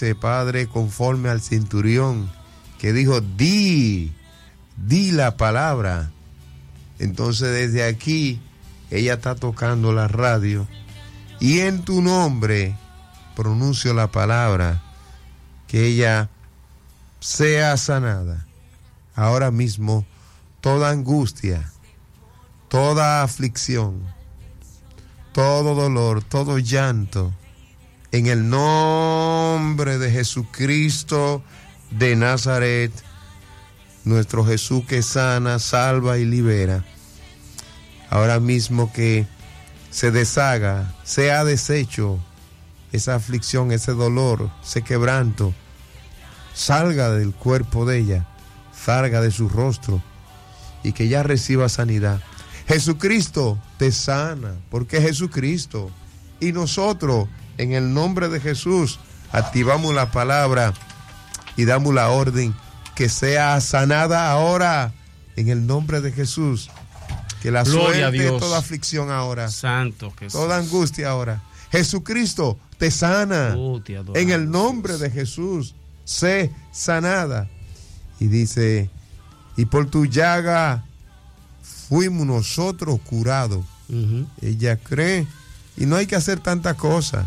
dice, Padre, conforme al centurión que dijo, di la palabra. Entonces desde aquí ella está tocando la radio y en tu nombre pronuncio la palabra, que ella sea sanada. Ahora mismo toda angustia, toda aflicción, todo dolor, todo llanto, en el nombre de Jesucristo de Nazaret, nuestro Jesús que sana, salva y libera. Ahora mismo que se deshaga, sea deshecho esa aflicción, ese dolor, ese quebranto, salga del cuerpo de ella, salga de su rostro y que ella reciba sanidad. Jesucristo te sana, porque es Jesucristo. Y nosotros, en el nombre de Jesús, activamos la palabra y damos la orden que sea sanada ahora, en el nombre de Jesús. Que la suelte toda aflicción ahora. Santo Jesús. Toda angustia ahora. Jesucristo te sana. En el nombre de Jesús, sé sanada. Y dice, y por tu llaga fuimos nosotros curados. Ella cree, y no hay que hacer tanta cosa,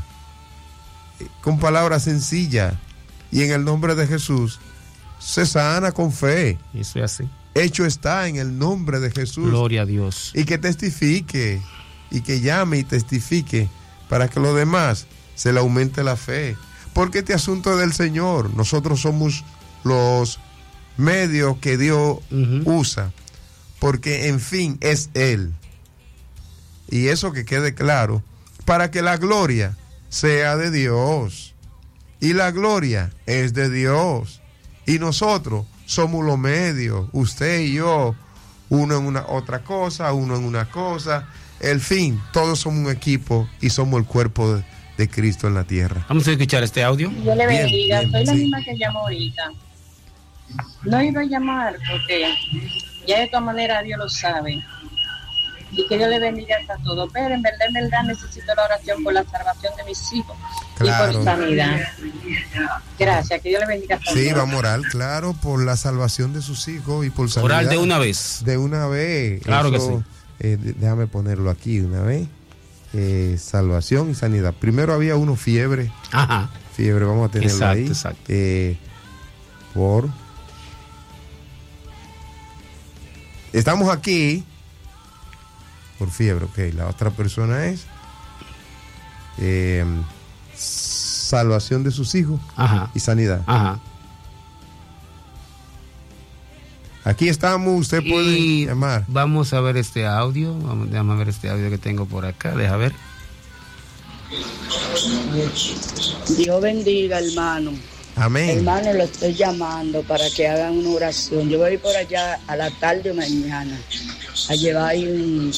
con palabras sencillas, y en el nombre de Jesús se sana con fe. Eso es así. Hecho está en el nombre de Jesús. Gloria a Dios. Y que testifique, y que llame y testifique, para que los demás se le aumente la fe. Porque este asunto es del Señor. Nosotros somos los medios que Dios usa. Porque, en fin, es Él. Y eso que quede claro, para que la gloria sea de Dios. Y la gloria es de Dios. Y nosotros somos los medios, usted y yo, uno en una otra cosa, uno en una cosa. En fin, todos somos un equipo y somos el cuerpo de Cristo en la tierra. Vamos a escuchar este audio. Yo le bendiga, soy la misma que llamó ahorita. No iba a llamar porque ya de todas maneras Dios lo sabe. Y que Dios le bendiga hasta todo. Pero en verdad necesito la oración por la salvación de mis hijos. Claro. Y por sanidad. Gracias, que Dios le bendiga hasta todo. Sí, vamos a orar, claro, por la salvación de sus hijos y por sanidad. Orar de una vez. De una vez. Claro eso, que sí. Déjame ponerlo aquí de una vez. Salvación y sanidad. Primero había uno fiebre. Ajá. Fiebre, vamos a tenerlo ahí. Exacto. Estamos aquí por fiebre, ok. La otra persona es salvación de sus hijos. Ajá. Y sanidad. Ajá. Aquí estamos, usted puede llamar. Vamos a ver este audio. Déjame ver este audio que tengo por acá. Deja ver. Dios bendiga, hermano. Amén. Hermano, lo estoy llamando para que hagan una oración. Yo voy por allá a la tarde o mañana a llevar ahí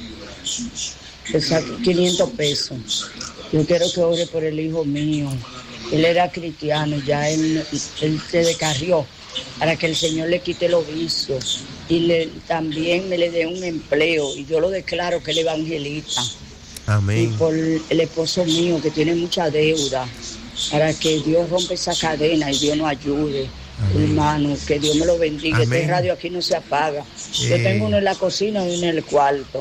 500 pesos. Yo quiero que ore por el hijo mío. Él era cristiano, ya él se descarrió, para que el Señor le quite los vicios y también me le dé un empleo. Y yo lo declaro que él es evangelista. Amén. Y por el esposo mío que tiene mucha deuda, para que Dios rompa esa cadena y Dios nos ayude. Amén. Hermano, que Dios me lo bendiga. Amén. Este radio aquí no se apaga. Yo tengo uno en la cocina y uno en el cuarto.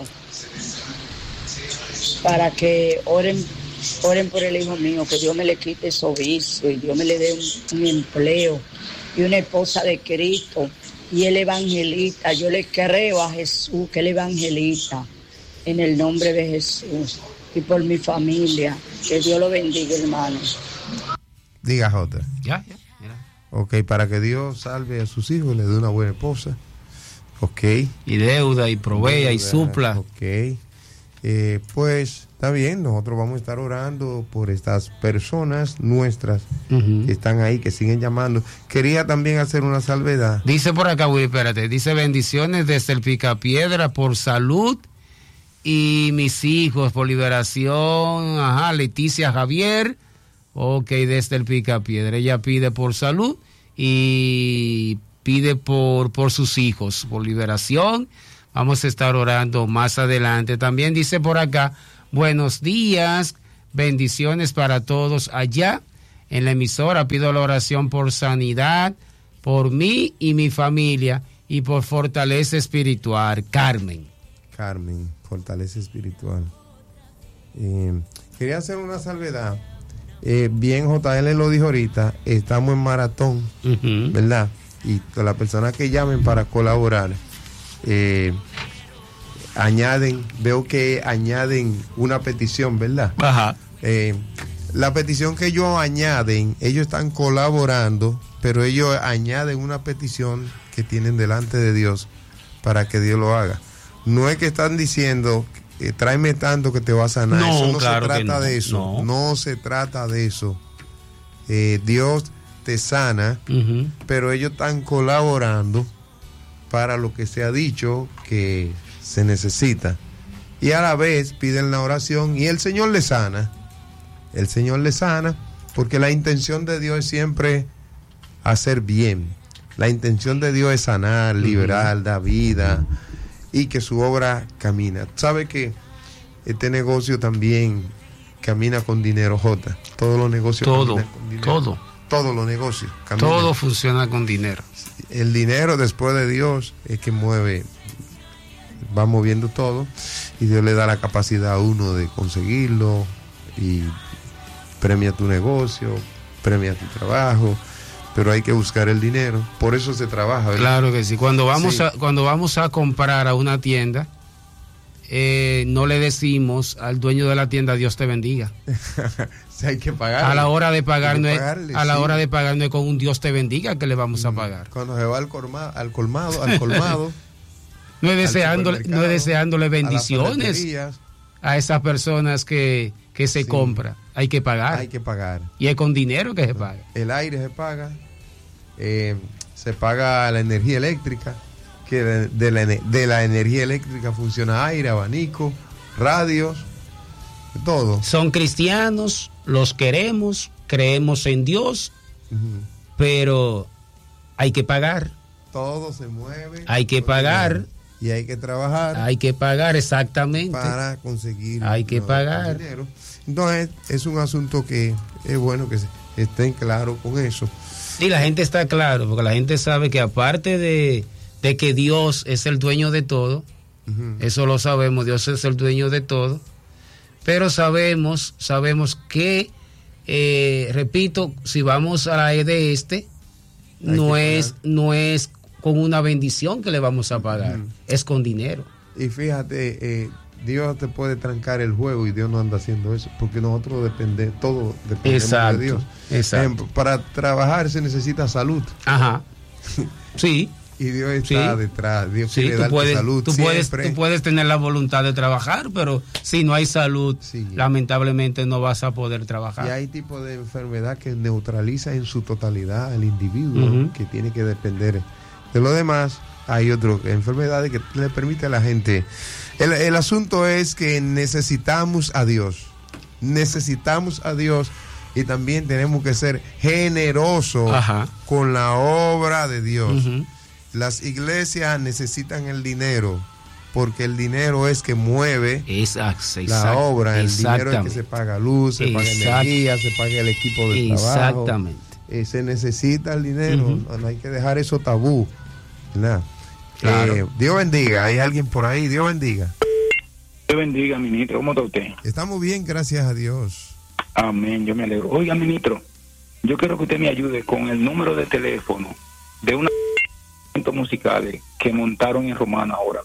Para que oren por el hijo mío, que Dios me le quite esos vicios y Dios me le dé un empleo y una esposa de Cristo. Y el evangelista, yo le creo a Jesús que él evangelista, en el nombre de Jesús. Y por mi familia, que Dios lo bendiga, hermano. Diga, Jota. Ya. Ok, para que Dios salve a sus hijos, le dé una buena esposa. Ok. Y deuda, y provea, y supla. Ok. Pues está bien, nosotros vamos a estar orando por estas personas nuestras que están ahí, que siguen llamando. Quería también hacer una salvedad. Dice por acá, Willy, espérate, dice bendiciones desde el Picapiedra por salud y mis hijos por liberación. Ajá, Leticia Javier, ok, desde el Picapiedra. Ella pide por salud y pide por sus hijos, por liberación. Vamos a estar orando más adelante. También dice por acá, buenos días, bendiciones para todos allá en la emisora. Pido la oración por sanidad, por mí y mi familia, y por fortaleza espiritual. Carmen, fortaleza espiritual. Quería hacer una salvedad. Bien, JL lo dijo ahorita, estamos en maratón, ¿verdad? Y las personas que llamen para colaborar, veo que añaden una petición, ¿verdad? Ajá. La petición que ellos añaden, ellos están colaborando, pero ellos añaden una petición que tienen delante de Dios para que Dios lo haga. No es que están diciendo, tráeme tanto que te va a sanar. No, eso no claro se trata de eso. No se trata de eso. Dios te sana, pero ellos están colaborando para lo que se ha dicho que se necesita. Y a la vez piden la oración y el Señor le sana. El Señor le sana porque la intención de Dios es siempre hacer bien. La intención de Dios es sanar, liberar, dar vida y que su obra camina. ¿Sabe que este negocio también camina con dinero, Jota? Todos los negocios caminan con dinero. Todos los negocios caminan. Todo funciona con dinero. El dinero después de Dios es que va moviendo todo, y Dios le da la capacidad a uno de conseguirlo y premia tu negocio, premia tu trabajo, pero hay que buscar el dinero. Por eso se trabaja, ¿verdad? Claro que sí. Cuando vamos a comprar a una tienda, no le decimos al dueño de la tienda Dios te bendiga. Sí, hay que pagar. A la hora de pagar no es con un Dios te bendiga que le vamos a pagar. Cuando se va al colmado no es deseándole bendiciones a esas personas que se compra. Hay que pagar. Y es con dinero que se paga. El aire se paga, se paga la energía eléctrica, que de la energía eléctrica funciona aire, abanico, radios, todo. Son cristianos, los queremos, creemos en Dios, pero hay que pagar. Todo se mueve. Hay que pagar. Y hay que trabajar. Hay que pagar, exactamente. Para conseguir pagar dinero. Entonces, es un asunto que es bueno que estén claros con eso. Y la gente está claro, porque la gente sabe que aparte de que Dios es el dueño de todo, eso lo sabemos, Dios es el dueño de todo, pero sabemos que, repito, si vamos a la E de no es con una bendición que le vamos a pagar, es con dinero. Y fíjate, Dios te puede trancar el juego y Dios no anda haciendo eso, porque nosotros dependemos de Dios. Exacto. Para trabajar se necesita salud. Ajá. Sí. Y Dios está detrás. Dios quiere darte salud. Tú puedes tener la voluntad de trabajar, pero si no hay salud, lamentablemente no vas a poder trabajar. Y hay tipos de enfermedad que neutraliza en su totalidad al individuo, que tiene que depender de lo demás. Hay otras enfermedades que le permite a la gente. El asunto es que necesitamos a Dios. Y también tenemos que ser generosos con la obra de Dios. Las iglesias necesitan el dinero, porque el dinero es que mueve la obra. El dinero es que se paga luz, se paga energía, se paga el equipo de trabajo. Exactamente. Se necesita el dinero. No hay que dejar eso tabú. ¿Verdad? Claro. Dios bendiga. ¿Hay alguien por ahí? Dios bendiga. Dios bendiga, ministro. ¿Cómo está usted? Estamos bien, gracias a Dios. Amén, yo me alegro. Oiga, ministro, yo quiero que usted me ayude con el número de teléfono de unos eventos musicales que montaron en Romana ahora.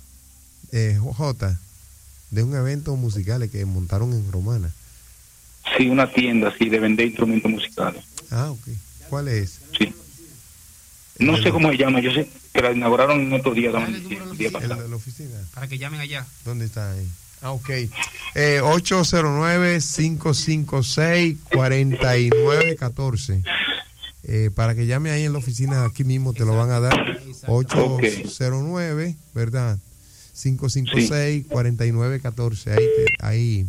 J, de un evento musical que montaron en Romana. Sí, una tienda así de vender instrumentos musicales. Ah, ok. ¿Cuál es? Sí. No sé cómo se llama, yo sé que la inauguraron en estos días. ¿El de la oficina? Para que llamen allá. ¿Dónde está ahí? Ah, ok. 809-556-4914. Para que llame ahí en la oficina, aquí mismo te lo van a dar. 809, ¿verdad? 556-4914. Ahí.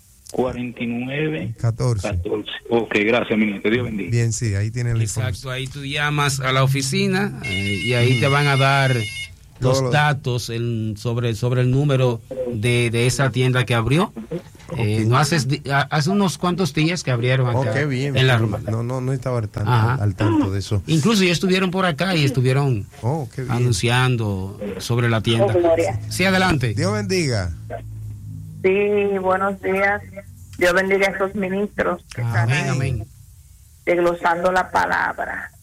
14. Ok, gracias, ministro. Dios bendiga. Bien, sí, ahí tienen la información. Exacto, ahí tú llamas a la oficina y ahí te van a dar los datos sobre el número de esa tienda que abrió. No hace unos cuantos días que abrieron acá qué bien, en la Romana. No estaba al tanto de eso. Incluso ya estuvieron por acá y estuvieron qué bien. Anunciando sobre la tienda. Sí, adelante. Dios bendiga. Sí, buenos días. Dios bendiga a esos ministros que están desglosando la palabra.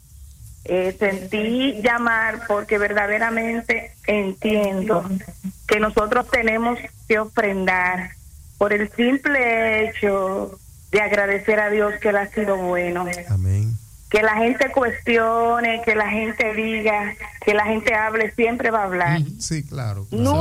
Sentí llamar porque verdaderamente entiendo que nosotros tenemos que ofrendar por el simple hecho de agradecer a Dios que Él ha sido bueno. Amén. Que la gente cuestione, que la gente diga, que la gente hable, siempre va a hablar. Sí, claro.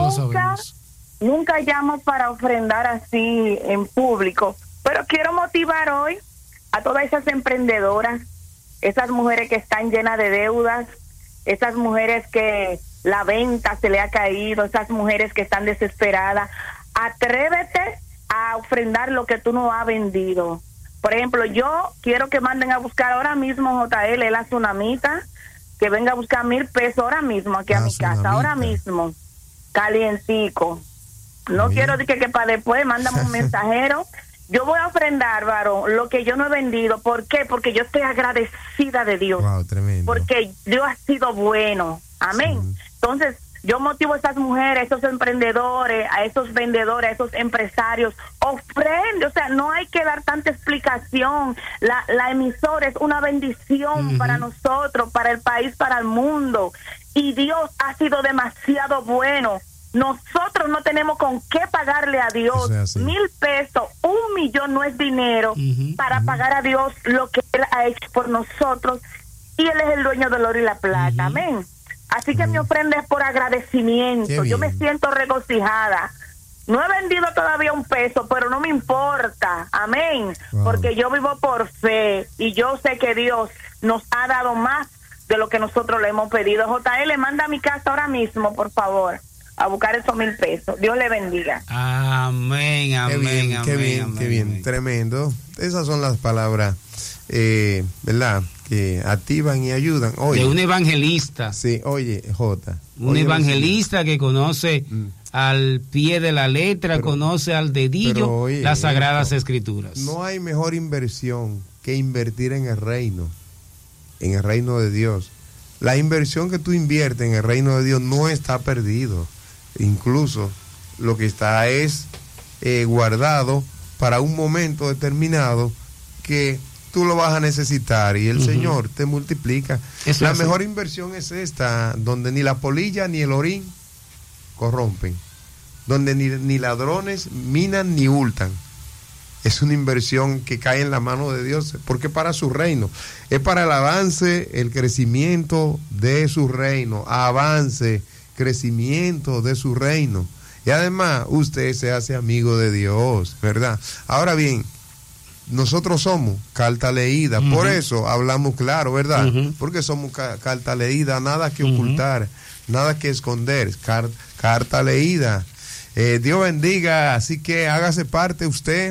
Nunca llamo para ofrendar así en público, pero quiero motivar hoy a todas esas emprendedoras, esas mujeres que están llenas de deudas, esas mujeres que la venta se le ha caído, esas mujeres que están desesperadas. Atrévete a ofrendar lo que tú no has vendido. Por ejemplo, yo quiero que manden a buscar ahora mismo JL, la tsunamita, que venga a buscar $1,000 ahora mismo aquí a mi casa, ahora mismo, calientico. No quiero decir que para después, mándame un mensajero. Yo voy a ofrendar, varón, lo que yo no he vendido. ¿Por qué? Porque yo estoy agradecida de Dios. Wow, tremendo. Porque Dios ha sido bueno. Amén. Sí. Entonces, yo motivo a estas mujeres, a esos emprendedores, a esos vendedores, a esos empresarios. Ofrende, o sea, no hay que dar tanta explicación. La emisora es una bendición para nosotros, para el país, para el mundo. Y Dios ha sido demasiado bueno. Nosotros no tenemos con qué pagarle a Dios $1,000, $1,000,000 no es dinero para pagar a Dios lo que Él ha hecho por nosotros, y Él es el dueño del oro y la plata. Amén. Así que mi ofrenda es por agradecimiento. Yo me siento regocijada. No he vendido todavía $1, pero no me importa. Amén. Porque yo vivo por fe y yo sé que Dios nos ha dado más de lo que nosotros le hemos pedido. JL, manda a mi casa ahora mismo, por favor, a buscar esos $1,000. Dios le bendiga. Amén, amén, qué bien, tremendo. Esas son las palabras, ¿verdad?, que activan y ayudan. Oye, de un evangelista. Sí, oye, un evangelista que conoce al pie de la letra, conoce al dedillo las Sagradas Escrituras. No hay mejor inversión que invertir en el reino de Dios. La inversión que tú inviertes en el reino de Dios no está perdido. Incluso lo que está es guardado para un momento determinado que tú lo vas a necesitar y el Señor te multiplica. La mejor inversión es esta, donde ni la polilla ni el orín corrompen, donde ni ladrones minan ni hurtan. Es una inversión que cae en la mano de Dios, porque para su reino, es para el avance, el crecimiento de su reino, crecimiento de su reino. Y además usted se hace amigo de Dios, ¿verdad? Ahora bien, nosotros somos carta leída, por eso hablamos claro, ¿verdad? Porque somos carta leída, nada que ocultar, nada que esconder, carta leída. Dios bendiga, así que hágase parte usted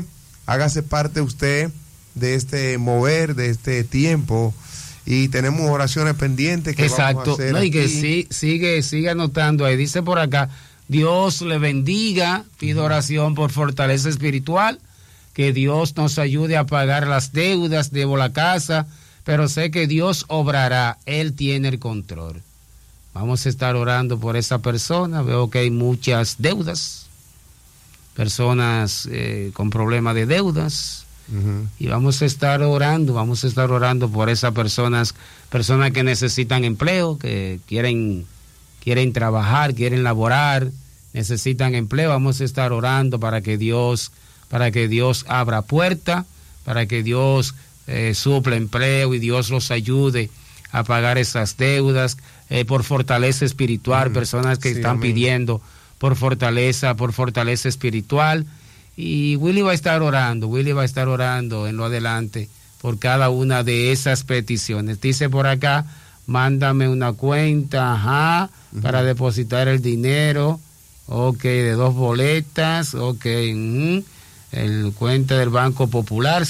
de este mover, de este tiempo, y tenemos oraciones pendientes que vamos a hacer. No, y que sigue anotando ahí, dice por acá, Dios le bendiga, pido oración por fortaleza espiritual, que Dios nos ayude a pagar las deudas, debo la casa, pero sé que Dios obrará, Él tiene el control. Vamos a estar orando por esa persona, veo que hay muchas deudas, personas con problemas de deudas, y vamos a estar orando por esas personas que necesitan empleo, que quieren trabajar, quieren laborar, necesitan empleo. Vamos a estar orando para que Dios abra puerta, para que Dios suple empleo y Dios los ayude a pagar esas deudas, por fortaleza espiritual, personas que están pidiendo por fortaleza espiritual. Y Willy va a estar orando en lo adelante por cada una de esas peticiones. Dice por acá, mándame una cuenta, para depositar el dinero, de 2 boletas, el cuenta del Banco Popular,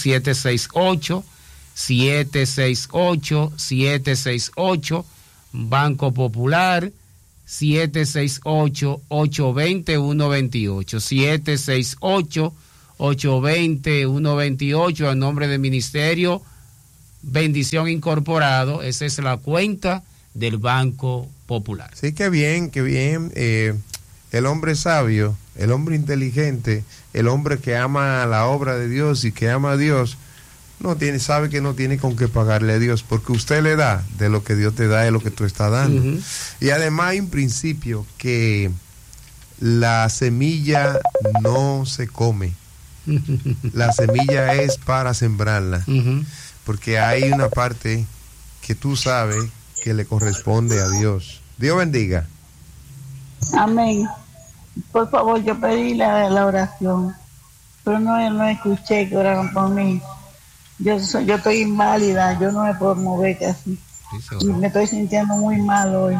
768, Banco Popular, 768-820-128, 820-128 a nombre del Ministerio Bendición Incorporado. Esa es la cuenta del Banco Popular. Sí, qué bien, qué bien. El hombre sabio, el hombre inteligente, el hombre que ama la obra de Dios y que ama a Dios, sabe que no tiene con qué pagarle a Dios, porque usted le da de lo que Dios te da, es lo que tú estás dando. Uh-huh. Y además hay un principio que la semilla no se come. La semilla es para sembrarla. Uh-huh. Porque hay una parte que tú sabes que le corresponde a Dios. Dios bendiga. Amén. Por favor, yo pedí la oración, pero no escuché que oraron por mí. Yo estoy inválida, yo no me puedo mover casi. Y me estoy sintiendo muy mal hoy.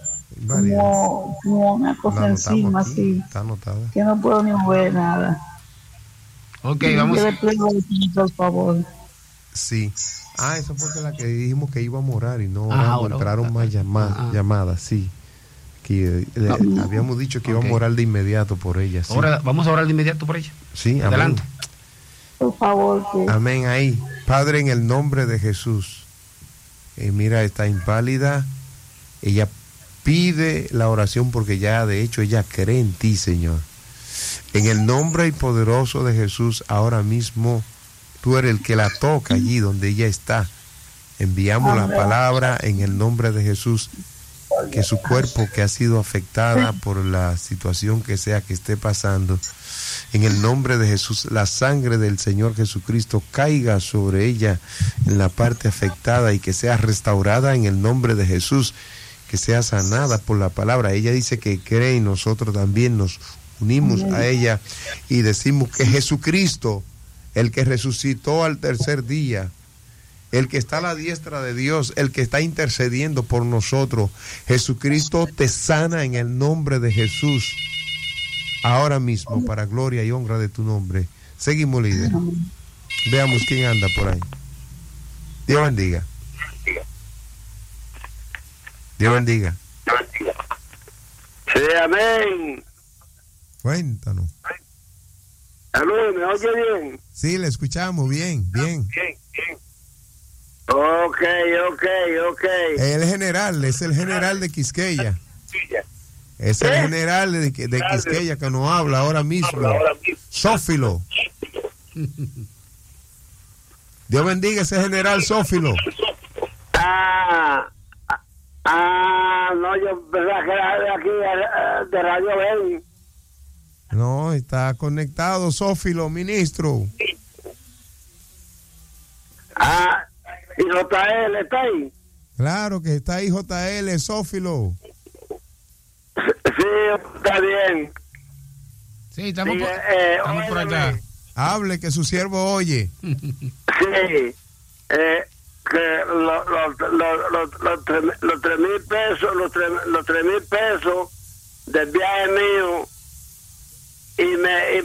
Como una cosa encima, así. Está anotada. Que no puedo ni mover nada. Ok, vamos. Yo le pido, por favor. Sí. Eso fue la que dijimos que íbamos a orar y no oramos. Entraron más llamadas, sí. Que habíamos dicho que íbamos a orar de inmediato por ella. Sí. Ahora vamos a orar de inmediato por ella. Sí, adelante. Amén. Por favor. Sí. Amén. Ahí. Padre, en el nombre de Jesús. Mira, está impálida. Ella pide la oración porque ya, de hecho, ella cree en ti, Señor. En el nombre y poderoso de Jesús, ahora mismo, tú eres el que la toca allí donde ella está. Enviamos la palabra en el nombre de Jesús. Que su cuerpo que ha sido afectada por la situación que sea que esté pasando, en el nombre de Jesús, la sangre del Señor Jesucristo caiga sobre ella en la parte afectada y que sea restaurada en el nombre de Jesús, que sea sanada por la palabra. Ella dice que cree y nosotros también nos unimos a ella y decimos que Jesucristo, el que resucitó al tercer día, el que está a la diestra de Dios, el que está intercediendo por nosotros, Jesucristo te sana en el nombre de Jesús, ahora mismo, para gloria y honra de tu nombre. Seguimos, líder. Veamos quién anda por ahí. Dios bendiga. Dios bendiga. Sí, amén. Cuéntanos. Aló, ¿me oye bien? Sí, le escuchamos bien. Ok. Es el general de Quisqueya. Es el general de Quisqueya que nos habla ahora mismo. Sófilo. Dios bendiga ese general Sófilo. No, yo pensaba que era de aquí, de Radio Ben. No, está conectado Sófilo, ministro. ¿Y JL está ahí? Claro que está ahí JL, Sófilo. Sí, está bien. Sí, estamos por acá. Hable, que su siervo oye. Sí, que los 3,000 pesos, los 3,000 pesos del viaje mío y me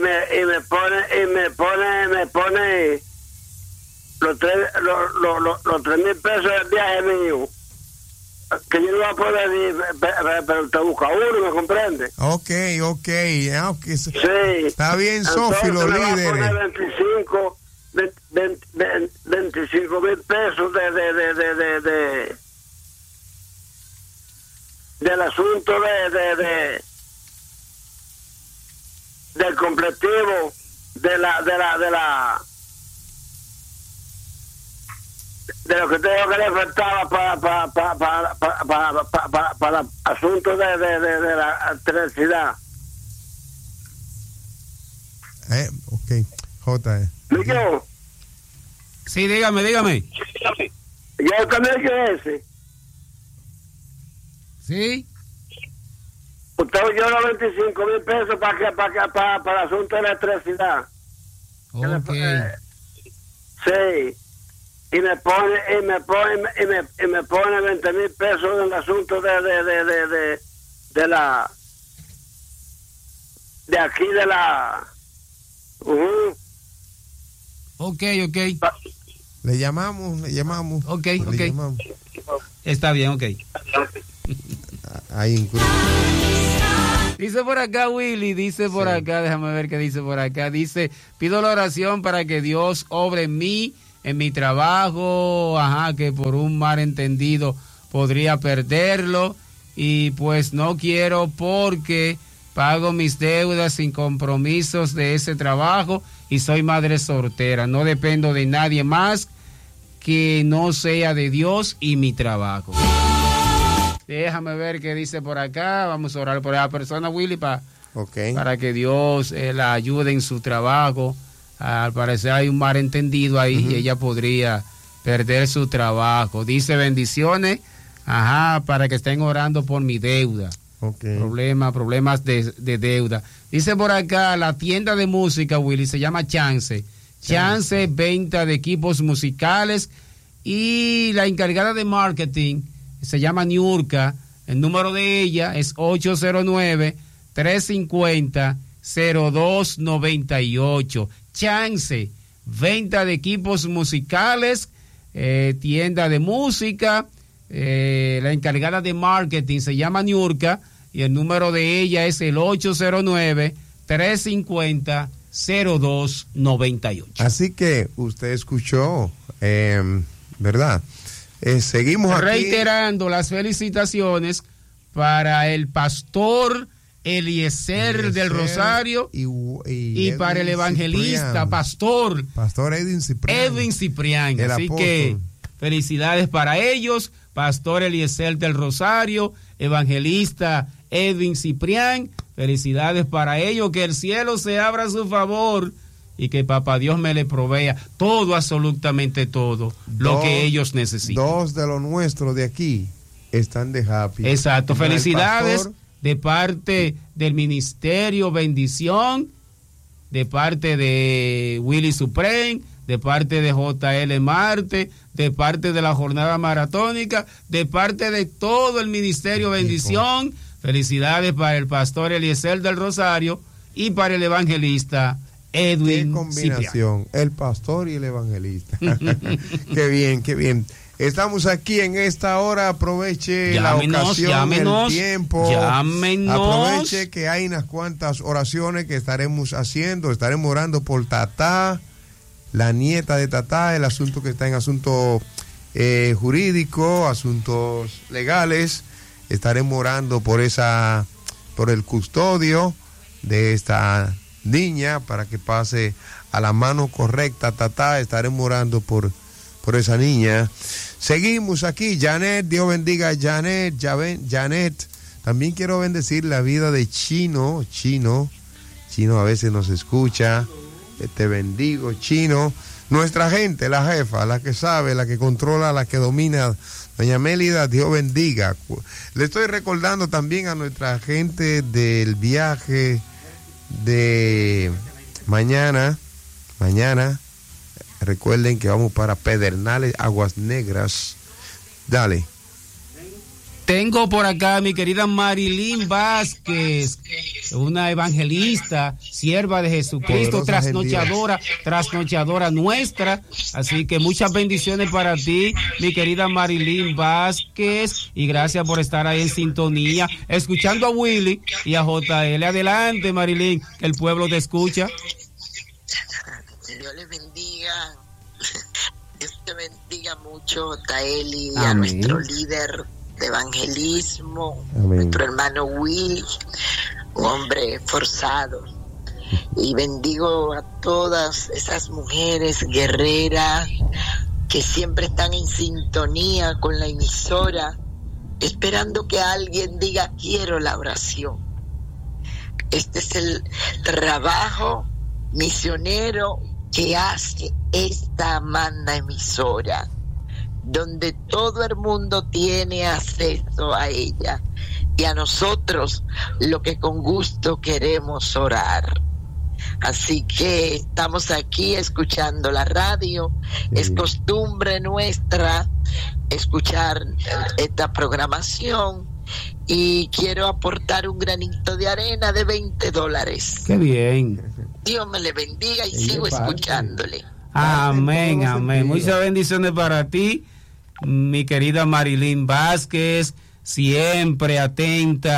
pone los 3,000 pesos del viaje mío, que yo no voy a poder ir, pero te busca uno, ¿me comprende? Ok. Sí. Está bien, Sófilo, líder. 25,000 pesos del asunto del completivo de lo que tengo que le faltaba para asuntos de la electricidad. Ok, J. ¿Yo? Sí, dígame. ¿Yo también que ese? Sí. Usted oyó los 25,000 pesos para el asunto de la electricidad. Ok. Sí. Y me pone 20,000 pesos en el asunto de aquí de la. Ok. Le llamamos. Ok. Llamamos. Está bien, ok. Ahí incluso. Dice por acá Willy, dice por acá, déjame ver qué dice por acá. Dice, pido la oración para que Dios obre en mí, en mi trabajo, que por un malentendido podría perderlo. Y pues no quiero porque pago mis deudas sin compromisos de ese trabajo y soy madre soltera. No dependo de nadie más que no sea de Dios y mi trabajo. Déjame ver qué dice por acá. Vamos a orar por esa persona, Willy, para que Dios la ayude en su trabajo. Al parecer hay un malentendido ahí y ella podría perder su trabajo. Dice bendiciones, para que estén orando por mi deuda. Problemas de deuda. Dice por acá, la tienda de música, Willy, se llama Chance, venta de equipos musicales, y la encargada de marketing se llama Niurka. El número de ella es 809-350-0298. Chance, venta de equipos musicales, tienda de música. La encargada de marketing se llama Niurka y el número de ella es el 809-350-0298. Así que usted escuchó, ¿verdad? Seguimos aquí reiterando las felicitaciones para el pastor Eliezer del Rosario y para el evangelista pastor Edwin Ciprián. Así apóstol. Que felicidades para ellos, pastor Eliezer del Rosario, evangelista Edwin Ciprián. Felicidades para ellos, que el cielo se abra a su favor y que papá Dios me le provea todo, absolutamente todo, lo que ellos necesitan. Dos de los nuestros de aquí están de happy. Exacto, felicidades de parte del Ministerio Bendición, de parte de Willy Supreme, de parte de JL Marte, de parte de la jornada maratónica, de parte de todo el Ministerio Bendición. Felicidades para el pastor Eliezer del Rosario y para el evangelista Edwin. Qué combinación, Ciprián. El pastor y el evangelista. Qué bien, qué bien. Estamos aquí en esta hora, aproveche la ocasión, el tiempo. Aproveche que hay unas cuantas oraciones que estaremos haciendo. Estaremos orando por Tatá, la nieta de Tatá, el asunto que está en asunto jurídico, asuntos legales. Estaremos orando por el custodio de esta niña para que pase a la mano correcta. Tatá, estaremos orando por esa niña. Seguimos aquí, Janet, Dios bendiga a Janet. También quiero bendecir la vida de Chino a veces nos escucha. Te bendigo, Chino. Nuestra gente, la jefa, la que sabe, la que controla, la que domina, doña Mélida, Dios bendiga. Le estoy recordando también a nuestra gente del viaje de mañana. Recuerden que vamos para Pedernales, Aguas Negras. Dale. Tengo por acá a mi querida Marilyn Vázquez, una evangelista, sierva de Jesucristo, trasnochadora nuestra. Así que muchas bendiciones para ti, mi querida Marilyn Vázquez, y gracias por estar ahí en sintonía, escuchando a Willy y a JL. Adelante, Marilyn, que el pueblo te escucha. Dios les bendiga. Dios te bendiga mucho, JL, y a nuestro líder de evangelismo, nuestro hermano Will, un hombre forzado. Y bendigo a todas esas mujeres guerreras que siempre están en sintonía con la emisora, esperando que alguien diga: quiero la oración. Este es el trabajo misionero que hace esta amada emisora, donde todo el mundo tiene acceso a ella, y a nosotros lo que con gusto queremos orar. Así que estamos aquí escuchando la radio. Es costumbre nuestra escuchar esta programación, y quiero aportar un granito de arena de $20. Qué bien. Dios me le bendiga y sigo escuchándole. Amén, amén. Muchas bendiciones para ti, mi querida Marilyn Vázquez, siempre atenta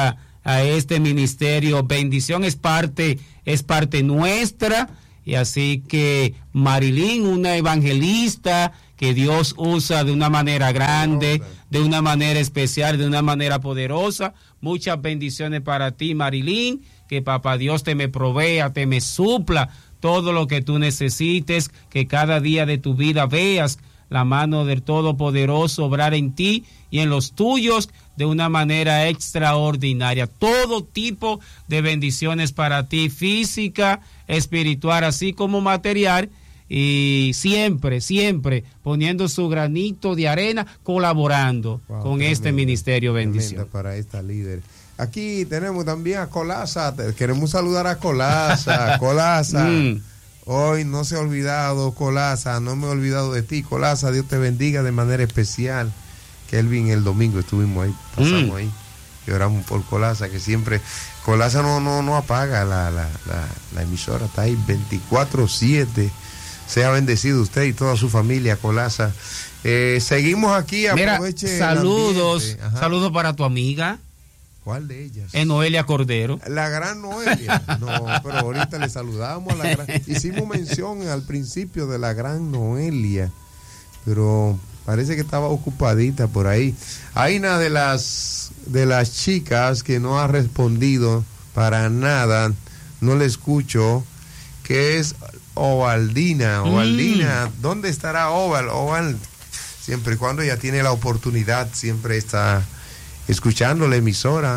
a este ministerio. Bendición es parte nuestra. Y así que Marilyn, una evangelista que Dios usa de una manera grande, de una manera especial, de una manera poderosa. Muchas bendiciones para ti, Marilyn. Que papá Dios te me provea, te me supla todo lo que tú necesites. Que cada día de tu vida veas la mano del Todopoderoso obrar en ti y en los tuyos de una manera extraordinaria. Todo tipo de bendiciones para ti, física, espiritual, así como material, y siempre poniendo su granito de arena, colaborando con este ministerio Bendición. Para esta líder. Aquí tenemos también a Colasa. Queremos saludar a Colasa. Colasa. Hoy no se ha olvidado, Colasa, no me he olvidado de ti, Colasa, Dios te bendiga de manera especial. Kelvin, el domingo estuvimos ahí, pasamos ahí, y oramos por Colasa, que siempre, Colasa no apaga la emisora, está ahí 24/7. Sea bendecido usted y toda su familia, Colasa. Seguimos aquí, aproveche. Mira, saludos para tu amiga. ¿Cuál de ellas? Es Noelia Cordero. La gran Noelia. No, pero ahorita le saludamos a la gran. Hicimos mención al principio de la gran Noelia, pero parece que estaba ocupadita por ahí. Hay una de las chicas que no ha respondido para nada, no le escucho, que es Ovaldina. Ovaldina, ¿dónde estará Oval? Siempre y cuando ella tiene la oportunidad, siempre está escuchando la emisora.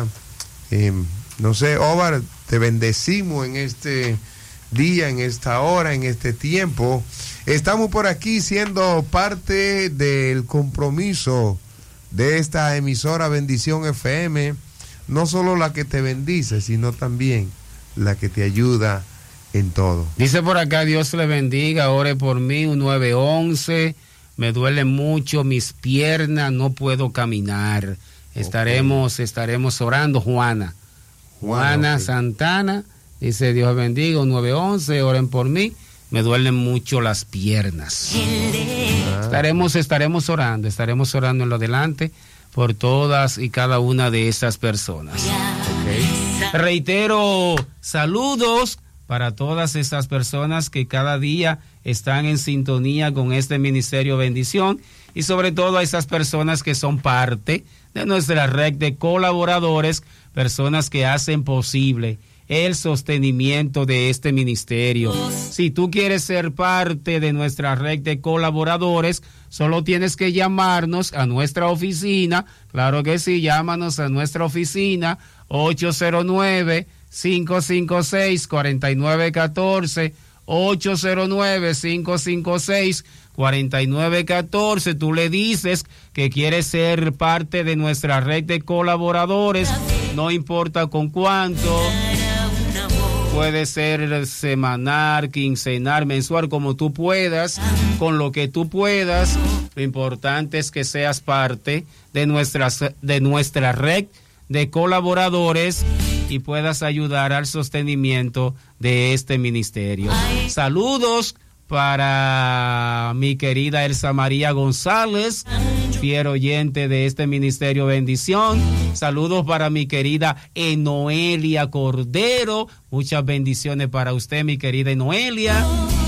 No sé, Ovar, te bendecimos en este día, en esta hora, en este tiempo. Estamos por aquí siendo parte del compromiso de esta emisora Bendición FM, no solo la que te bendice, sino también la que te ayuda en todo. Dice por acá, Dios le bendiga, ore por mí, un 911, me duele mucho mis piernas, no puedo caminar. Estaremos orando, Juana okay. Santana, dice Dios bendiga, 911, oren por mí, me duelen mucho las piernas. Estaremos orando en lo adelante por todas y cada una de esas personas. Okay. Reitero, saludos para todas esas personas que cada día están en sintonía con este ministerio Bendición, y sobre todo a esas personas que son parte de nuestra red de colaboradores, personas que hacen posible el sostenimiento de este ministerio. Si tú quieres ser parte de nuestra red de colaboradores, solo tienes que llamarnos a nuestra oficina. Claro que sí, llámanos a nuestra oficina 809-556-4914, 809-556-4914. Tú le dices que quieres ser parte de nuestra red de colaboradores, no importa con cuánto, puede ser semanal, quincenal, mensual, como tú puedas, con lo que tú puedas. Lo importante es que seas parte de nuestra red de colaboradores y puedas ayudar al sostenimiento de este ministerio. Saludos para mi querida Elsa María González, fiel oyente de este ministerio Bendición. Saludos para mi querida Enoelia Cordero. Muchas bendiciones para usted, mi querida Enoelia.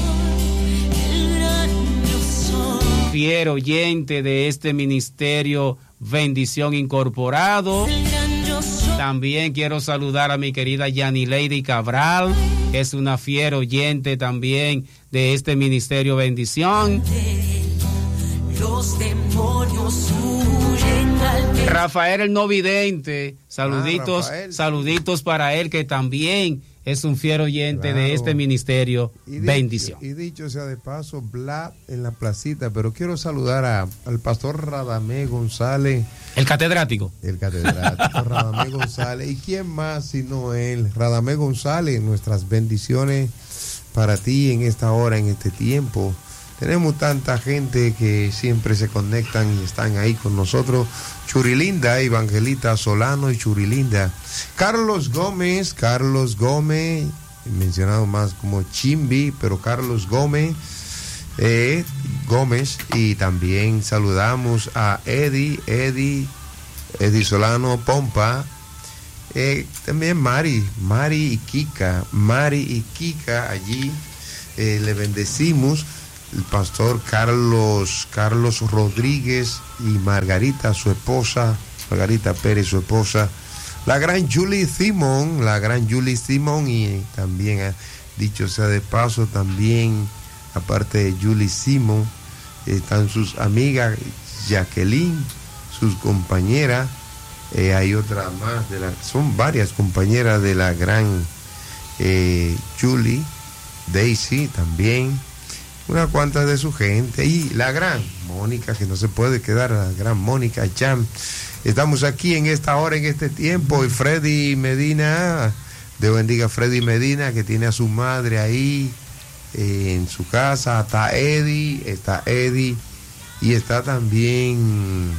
Fiel oyente de este ministerio Bendición Incorporado. También quiero saludar a mi querida Yanileidi Cabral, que es una fiel oyente también de este ministerio Bendición. Los demonios huyen al... Rafael el no vidente, saluditos para él, que también es un fiel oyente de este ministerio Bendición. Y dicho sea de paso, bla en la placita, pero quiero saludar al pastor Radamés González. El catedrático Radamés González. ¿Y quién más sino él? Radamés González, nuestras bendiciones para ti en esta hora, en este tiempo. Tenemos tanta gente que siempre se conectan y están ahí con nosotros. Churilinda, Evangelita Solano y Churilinda. Carlos Gómez, mencionado más como Chimbi, pero Carlos Gómez, y también saludamos a Eddie Solano Pompa, También Mari y Kika allí, le bendecimos. El pastor Carlos Rodríguez y Margarita, su esposa, Margarita Pérez, su esposa, la gran Julie Simón, y también, dicho sea de paso, también, aparte de Julie Simón, están sus amigas Jacqueline, sus compañeras, hay otra más, son varias compañeras de la gran Julie, Daisy también, unas cuantas de su gente, y la gran Mónica, que no se puede quedar, la gran Mónica Chan. Estamos aquí en esta hora, en este tiempo, y Freddy Medina, Dios bendiga a Freddy Medina, que tiene a su madre ahí en su casa. Está Eddie, y está también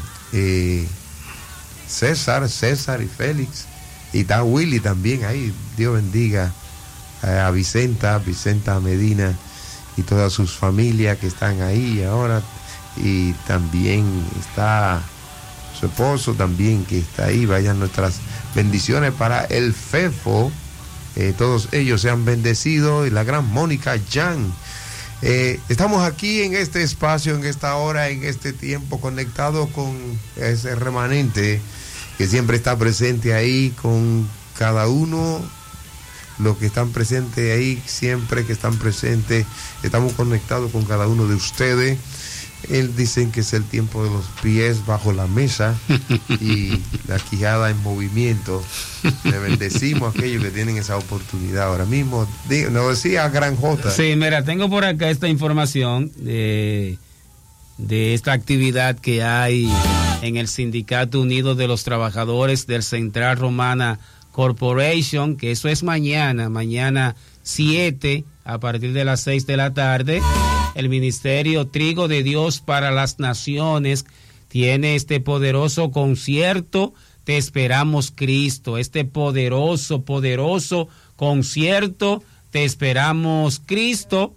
César y Félix, y está Willy también ahí. Dios bendiga a Vicenta Medina y todas sus familias que están ahí ahora, y también está su esposo también que está ahí. Vayan nuestras bendiciones para el Fefo, todos ellos sean bendecidos, y la gran Mónica Jan. Estamos aquí en este espacio, en esta hora, en este tiempo, conectado con ese remanente que siempre está presente ahí con cada uno. Los que están presentes ahí, siempre que están presentes, estamos conectados con cada uno de ustedes. Dicen que es el tiempo de los pies bajo la mesa y la quijada en movimiento. Le bendecimos a aquellos que tienen esa oportunidad ahora mismo. Nos decía Gran J. Sí, mira, tengo por acá esta información de esta actividad que hay en el Sindicato Unido de los Trabajadores del Central Romana Corporation, que eso es mañana 7, a partir de las 6 de la tarde. El Ministerio Trigo de Dios para las Naciones tiene este poderoso concierto, Te Esperamos Cristo, este poderoso concierto, Te Esperamos Cristo.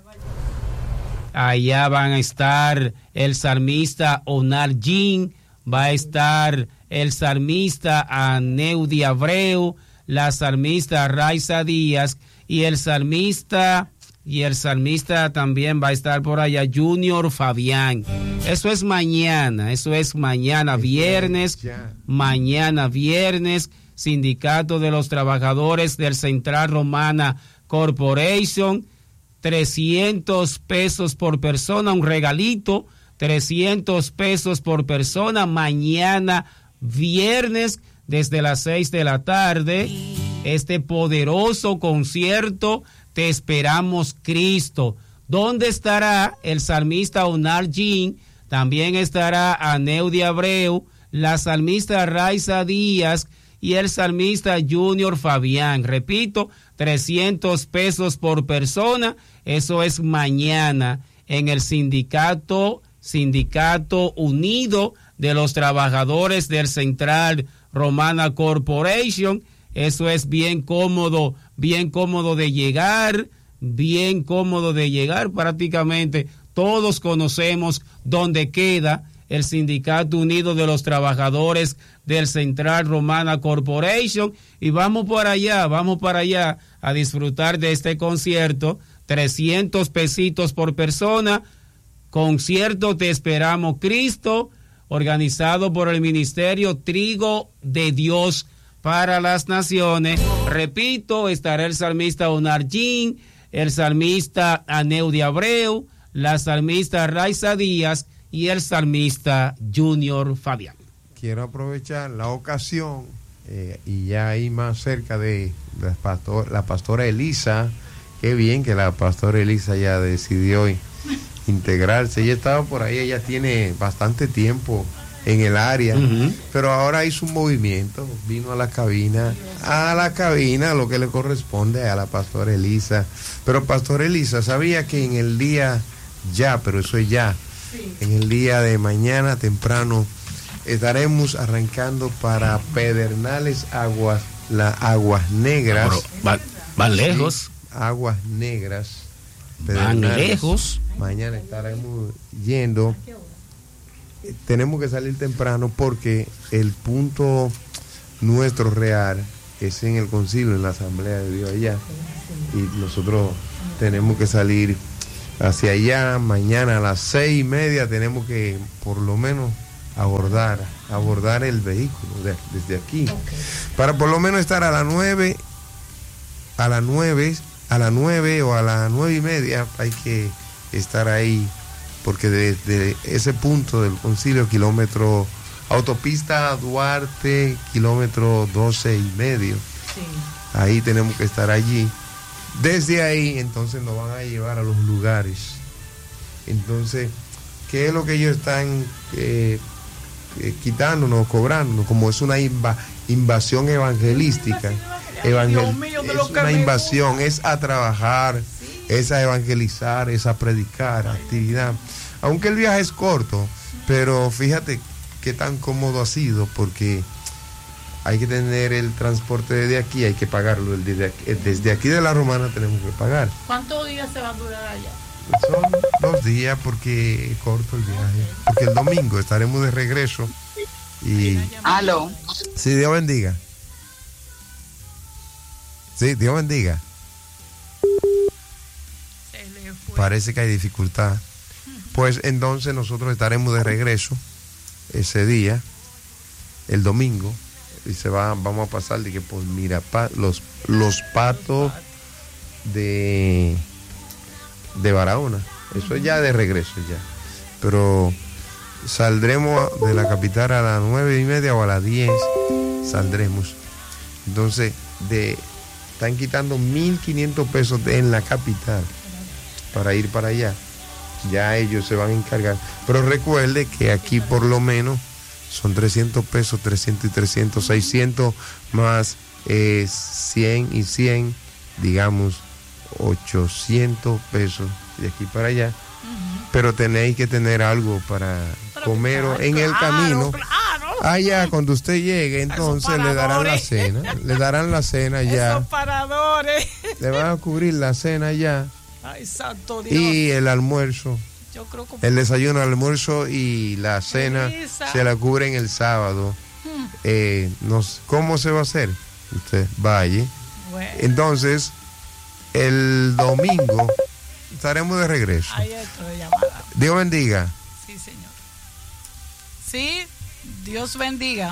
Allá van a estar el salmista Onar Jean, va a estar el salmista Aneudi Abreu, la salmista Raiza Díaz, y el salmista también va a estar por allá, Junior Fabián. Eso es mañana viernes, Sindicato de los Trabajadores del Central Romana Corporation, 300 pesos por persona, un regalito, 300 pesos por persona, mañana viernes desde las 6 de la tarde, este poderoso concierto, Te Esperamos Cristo. ¿Dónde estará el salmista Onar Jean? También estará Aneudi Abreu, la salmista Raiza Díaz y el salmista Junior Fabián. Repito, 300 pesos por persona. Eso es mañana en el Sindicato Unido de los Trabajadores del Central Romana Corporation. Eso es bien cómodo de llegar, prácticamente todos conocemos dónde queda el Sindicato Unido de los Trabajadores del Central Romana Corporation, y vamos para allá a disfrutar de este concierto, 300 pesitos por persona, concierto Te Esperamos Cristo, organizado por el Ministerio Trigo de Dios para las Naciones. Repito, estará el salmista Onar Jean, el salmista Aneudi Abreu, la salmista Raiza Díaz y el salmista Junior Fabián. Quiero aprovechar la ocasión y ya ahí más cerca de la pastora Elisa. Qué bien que la pastora Elisa ya decidió integrarse. Ella estaba por ahí, ella tiene bastante tiempo en el área, pero ahora hizo un movimiento, vino a la cabina, lo que le corresponde a la pastora Elisa. Pero pastora Elisa, ¿sabía que en el día en el día de mañana temprano estaremos arrancando para Pedernales Aguas Negras? Van lejos. Sí, Aguas Negras. Van lejos. Mañana estaremos yendo. Tenemos que salir temprano porque el punto nuestro real es en el concilio, en la asamblea de Dios allá, y nosotros tenemos que salir hacia allá. Mañana a las 6:30 tenemos que por lo menos abordar el vehículo desde aquí, para por lo menos estar a las 9 o a las 9:30 hay que estar ahí, porque desde ese punto del concilio, kilómetro autopista Duarte, kilómetro 12.5, ahí tenemos que estar allí. Desde ahí entonces nos van a llevar a los lugares. Entonces, ¿qué es lo que ellos están quitándonos, cobrándonos? Como es una invasión evangelística, es una invasión, es a trabajar, es a evangelizar, es a predicar, actividad. Aunque el viaje es corto, pero fíjate qué tan cómodo ha sido, porque hay que tener el transporte desde aquí, hay que pagarlo. Desde aquí de La Romana tenemos que pagar. ¿Cuántos días se va a durar allá? Son 2 días, porque es corto el viaje. Porque el domingo estaremos de regreso. Y... Aló. Sí, Dios bendiga. Sí, Dios bendiga. Parece que hay dificultad. Pues entonces nosotros estaremos de regreso ese día, el domingo, y vamos a pasar de que por los patos de Barahona. Eso es ya de regreso ya. Pero saldremos de la capital a las 9:30 o a las 10 saldremos. Entonces están quitando 1.500 pesos en la capital para ir para allá. Ya ellos se van a encargar. Pero recuerde que aquí por lo menos son 300 pesos, 300 y 300, 600 más 100 y 100, digamos 800 pesos de aquí para allá. Pero tenéis que tener algo para comer en el camino. Allá cuando usted llegue, entonces le darán la cena. Le darán la cena ya. Esos paradores. Le van a cubrir la cena ya. Ay, santo Dios. Y el almuerzo. Yo creo que... El desayuno, el almuerzo y la cena se la cubren el sábado. ¿Cómo se va a hacer? Usted vaya. Bueno. Entonces, el domingo estaremos de regreso. Ahí estoy llamada. Dios bendiga. Sí, señor. Sí, Dios bendiga.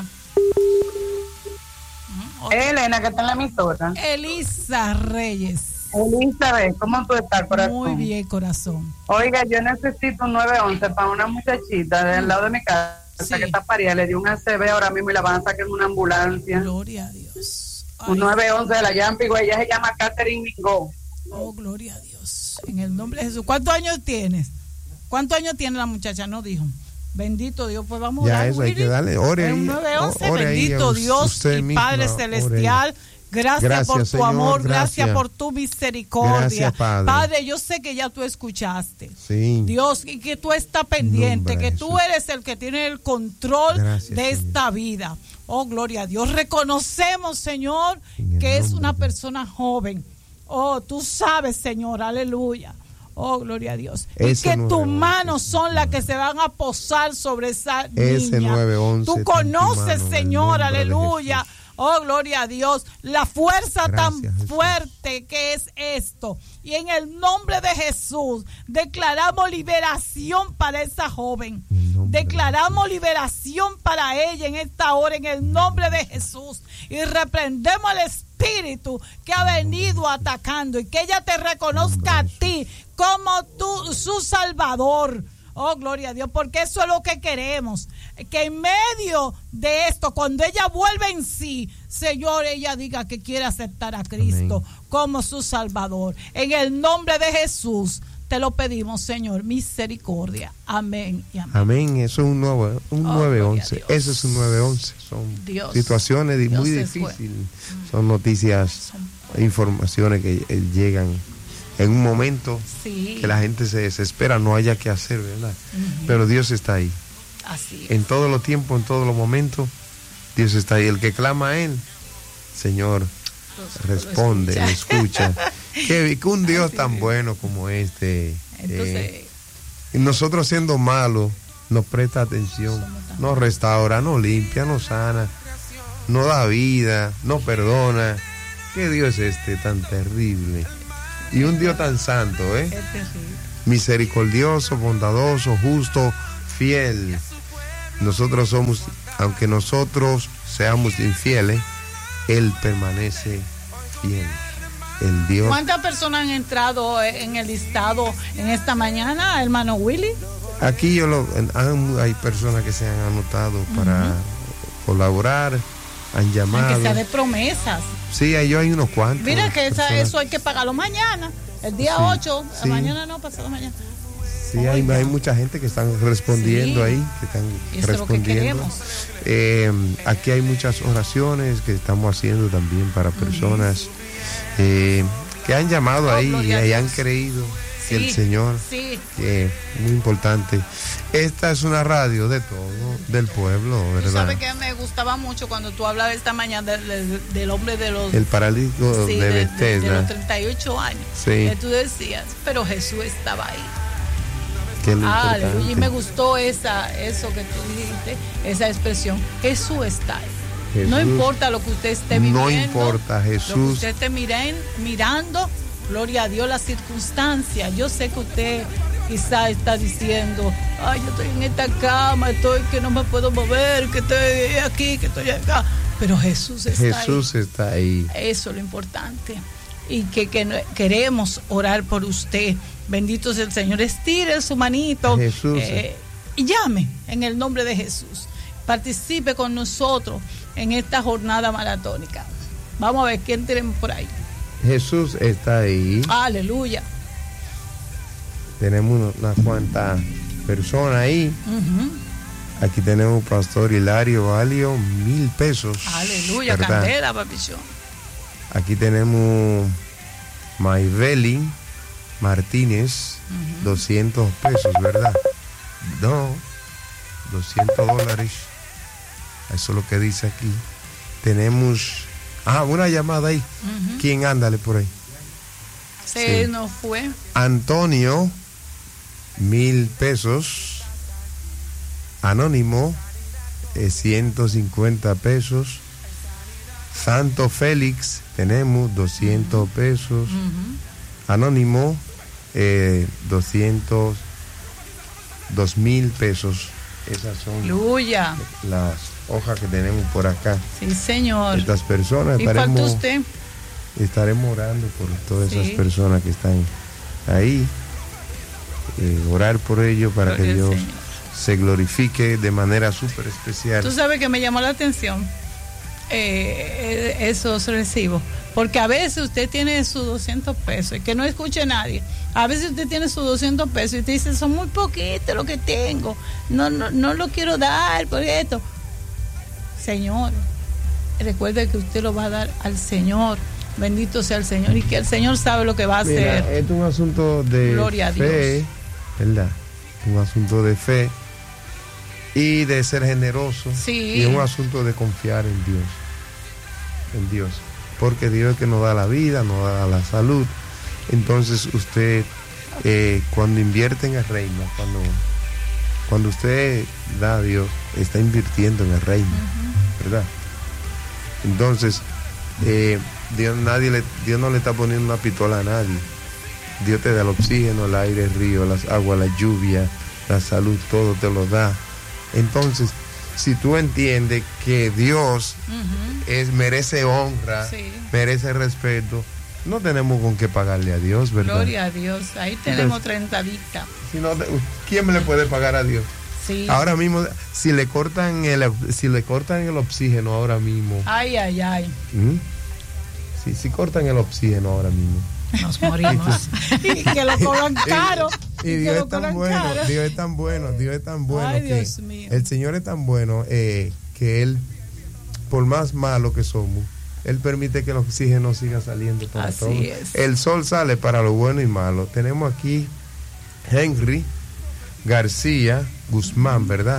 Elena, que está en la emisora. Elisa Reyes. Elizabeth, ¿cómo tú estás, corazón? Muy bien, corazón. Oiga, yo necesito un 911 para una muchachita del lado de mi casa que está parida. Le dio un ACV ahora mismo y la van a sacar en una ambulancia. Gloria a Dios. Ay, un 911 de la Yampigo. Ella se llama Catherine Mingo. Oh, gloria a Dios. En el nombre de Jesús. ¿Cuántos años tienes? ¿Cuántos años tiene la muchacha? No dijo. Bendito Dios, pues vamos ya a eso hay que darle. Ore ahí. 911, bendito Dios y Padre Celestial. Gracias por tu Señor, amor, gracias por tu misericordia. Gracias, Padre, yo sé que ya tú escuchaste. Sí. Dios, y que tú estás pendiente, que tú eres el que tiene el control de esta vida. Oh, gloria a Dios. Reconocemos, Señor, que es una persona joven. Oh, tú sabes, Señor, aleluya. Oh, gloria a Dios. Y que tus manos son las que se van a posar sobre esa niña. 911, tú conoces, Señor, aleluya. Oh, gloria a Dios, la fuerza tan fuerte que es esto. Y en el nombre de Jesús, declaramos liberación para esa joven. Declaramos liberación para ella en esta hora, en el nombre de Jesús. Y reprendemos al espíritu que ha venido atacando y que ella te reconozca a ti como su Salvador. Oh, gloria a Dios, porque eso es lo que queremos, que en medio de esto, cuando ella vuelve en sí, Señor, ella diga que quiere aceptar a Cristo como su Salvador. En el nombre de Jesús te lo pedimos, Señor, misericordia. Amén y amén. Amén, eso es un 911, eso es un 911, son situaciones muy difíciles, son noticias, informaciones que llegan en un momento que la gente se desespera, no haya que hacer, ¿verdad? Pero Dios está ahí. Así es. En todos los tiempos, en todos los momentos, Dios está ahí. El que clama a Él, Señor, responde, lo escucha. Que un Dios tan bueno como este, nosotros siendo malos, nos presta atención, nos restaura, nos limpia, nos sana. no da vida, no perdona. ¿Qué Dios es este tan terrible? Y un Dios tan santo, misericordioso, bondadoso, justo, fiel. Nosotros somos, aunque nosotros seamos infieles, Él permanece fiel. El Dios. ¿Cuántas personas han entrado en el listado en esta mañana, hermano Willy? Aquí hay personas que se han anotado para colaborar, han llamado. Aunque sea de promesas. Sí, hay unos cuantos. Mira que eso hay que pagarlo mañana, el día 8, mañana no, pasado mañana. Sí, hay mucha gente que están respondiendo ahí, que están respondiendo. Aquí hay muchas oraciones que estamos haciendo también para personas que han llamado ahí y han creído que el Señor, muy importante. Esta es una radio de todo, del pueblo, ¿verdad? Tú sabes que me gustaba mucho cuando tú hablabas esta mañana del hombre de los... El paralítico de Bethesda. De los 38 años. Sí. Que tú decías, pero Jesús estaba ahí. Aleluya. Y me gustó eso que tú dijiste, esa expresión. Jesús está ahí. Jesús, no importa lo que usted esté viviendo. No importa, Jesús. Lo que usted esté mirando, gloria a Dios, las circunstancias. Yo sé que usted quizá está diciendo, ay, yo estoy en esta cama, que no me puedo mover, que estoy aquí, que estoy acá. Pero Jesús está ahí. Eso es lo importante. Y que queremos orar por usted. Bendito sea el Señor. Estire su manito y llame en el nombre de Jesús. Participe con nosotros en esta jornada maratónica. Vamos a ver quién tenemos por ahí. Jesús está ahí. Aleluya. Tenemos unas cuantas personas ahí. Aquí tenemos Pastor Hilario Valio, 1,000 pesos. Aleluya, ¿verdad? Candela, papichón. Aquí tenemos Maybeli Martínez, 200 pesos, ¿verdad? No, $200. Eso es lo que dice aquí. Tenemos una llamada ahí. ¿Quién? Ándale por ahí. Sí, no fue. Antonio, 1,000 pesos. Anónimo, 150 pesos. Santo Félix, tenemos 200 pesos. Anónimo, 2,000 pesos. Esas son las hojas que tenemos por acá. Sí, señor. Estas personas. ¿Y falta usted? Estaremos orando por todas esas personas que están ahí. Orar por ellos para que Dios se glorifique de manera súper especial. Tú sabes que me llamó la atención esos recibos, porque a veces usted tiene sus 200 pesos y que no escuche a nadie. A veces usted tiene sus 200 pesos y te dice, son muy poquitos lo que tengo, no lo quiero dar por esto. Señor, recuerde que usted lo va a dar al Señor. Bendito sea el Señor, y que el Señor sabe lo que va a hacer. Esto es un asunto de gloria a fe, Dios, ¿verdad? Un asunto de fe y de ser generoso, y un asunto de confiar en Dios, porque Dios es el que nos da la vida, nos da la salud. Entonces usted cuando invierte en el reino, cuando usted da a Dios, está invirtiendo en el reino, ¿verdad? Entonces Dios no le está poniendo una pistola a nadie. Dios te da el oxígeno, el aire, el río, las aguas, la lluvia, la salud, todo te lo da. Entonces, si tú entiendes que Dios merece honra, merece respeto, no tenemos con qué pagarle a Dios, ¿verdad? Gloria a Dios. Ahí tenemos 30 vistas. Si no, ¿quién me le puede pagar a Dios? Sí. Ahora mismo, si le cortan el oxígeno ahora mismo. Ay. Si cortan el oxígeno ahora mismo, nos morimos. Y que lo cobran caro. Y Dios es tan bueno, Dios es tan bueno, Dios es tan bueno. Ay, Dios mío. El Señor es tan bueno que Él, por más malo que somos, Él permite que el oxígeno siga saliendo para todos. El sol sale para lo bueno y malo. Tenemos aquí Henry García Guzmán, ¿verdad?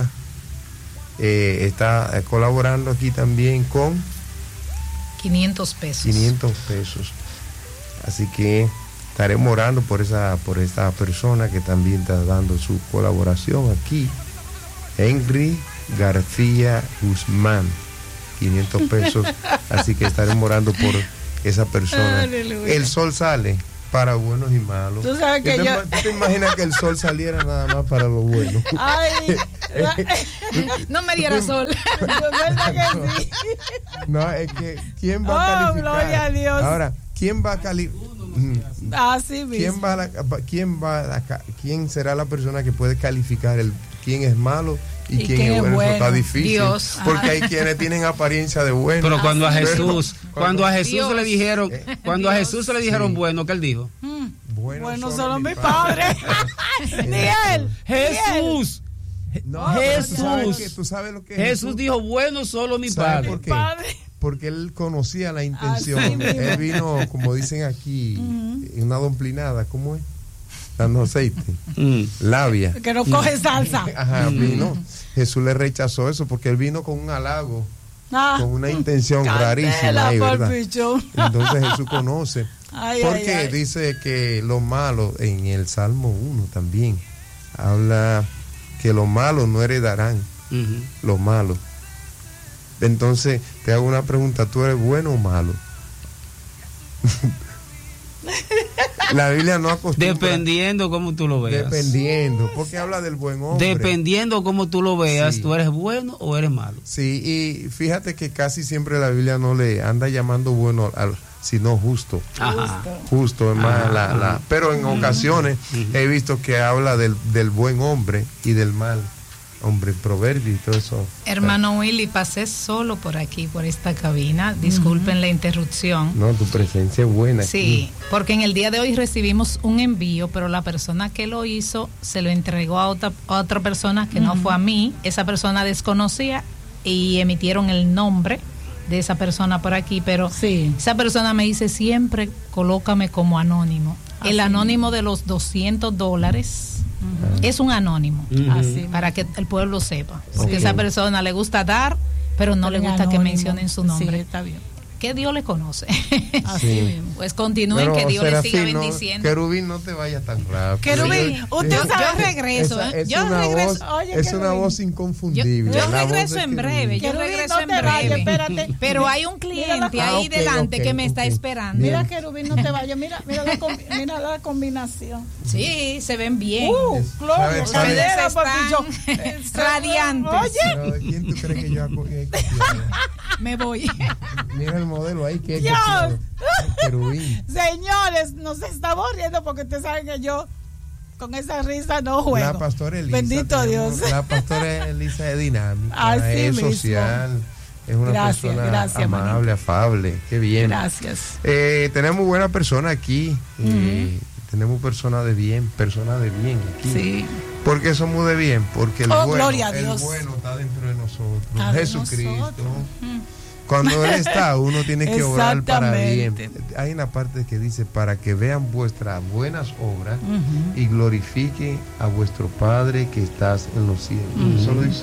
Está colaborando aquí también con 500 pesos. 500 pesos. Así que estaremos orando por esta persona que también está dando su colaboración aquí. Henry García Guzmán. 500 pesos. Así que estaremos orando por esa persona. Aleluya. El sol sale para buenos y malos. Tú sabes que ¿Tú te imaginas que el sol saliera nada más para lo bueno? Ay, no me diera sol. ¿Verdad que sí? No, es que ¿quién va a calificar? Gloria a Dios. Ahora, ¿quién va a calificar? Así mismo. ¿Quién será la persona que puede calificar quién es malo y quién es bueno? Eso está difícil. Dios. Porque hay quienes tienen apariencia de bueno. Pero cuando a Jesús, cuando a Jesús se le dijeron, bueno, ¿qué él dijo? Bueno, solo mi padre. Ni él. Jesús. No, Jesús. ¿tú sabes lo que es Jesús dijo, bueno, solo mi ¿Sabes padre. por qué? Porque él conocía la intención. Él vino, como dicen aquí, en una domplinada, ¿cómo es? Dando aceite, labia. Que no coge salsa. Ajá, vino. Jesús le rechazó eso porque él vino con un halago, con una intención rarísima ahí, ¿verdad? Entonces Jesús conoce. Porque dice que lo malo, en el Salmo 1 también, habla que los malos no heredarán, los malos. Entonces te hago una pregunta, ¿tú eres bueno o malo? La Biblia no acostumbra. Dependiendo cómo tú lo veas. Dependiendo, porque habla del buen hombre. Dependiendo cómo tú lo veas, Sí. ¿tú eres bueno o eres malo? Sí, y fíjate que casi siempre la Biblia no le anda llamando bueno sino justo. Ajá. Justo, es más pero en ocasiones he visto que habla del buen hombre y del mal hombre, proverbio y todo eso. Hermano Willy, pasé solo por aquí, por esta cabina. Disculpen la interrupción. No, tu presencia es buena. Sí, porque en el día de hoy recibimos un envío, pero la persona que lo hizo se lo entregó a otra persona que no fue a mí. Esa persona desconocía y emitieron el nombre de esa persona por aquí, pero esa persona me dice siempre colócame como anónimo. El anónimo de los $200 es un anónimo, para que el pueblo sepa, porque esa persona le gusta dar, pero no le gusta que mencionen su nombre. Sí, está bien. Que Dios le conoce. Así mismo. Pues continúen, que Dios le siga bendiciendo. Querubín, no te vayas tan rápido. Querubín, usted sabe. Yo regreso. Es una voz inconfundible. Yo regreso en breve. Espérate. Pero hay un cliente ahí delante que me está esperando. Mira, Querubín, no te vayas. Mira la combinación. Sí, se ven bien. Gloria, radiantes. Oye, ¿De quién tú crees que yo me voy? Mira el modelo ahí que es Dios. Querubín. Señores, nos estamos riendo porque ustedes saben que yo con esa risa no juego. La pastora Elisa. Bendito Dios. La pastora Elisa es dinámica, Así es mismo. social, es una persona amable, manito. afable. Qué bien. Gracias. Tenemos buena persona aquí. Tenemos personas de bien aquí. Sí. ¿Por qué somos de bien? Porque el bueno está dentro de nosotros. Jesucristo. Cuando Él está, uno tiene que orar para bien. Hay una parte que dice, para que vean vuestras buenas obras y glorifiquen a vuestro Padre que estás en los cielos. Eso lo dice